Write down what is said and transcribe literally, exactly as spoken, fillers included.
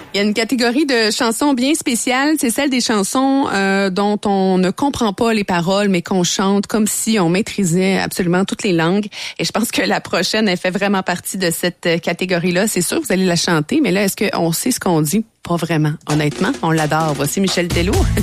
Il y a une catégorie de chansons bien spéciale, c'est celle des chansons euh, dont on ne comprend pas les paroles, mais qu'on chante comme si on maîtrisait absolument toutes les langues. Et je pense que la prochaine, elle fait vraiment partie de cette catégorie-là. C'est sûr que vous allez la chanter, mais là, est-ce qu'on sait ce qu'on dit? Pas vraiment. Honnêtement, on l'adore. Voici Michel Tello.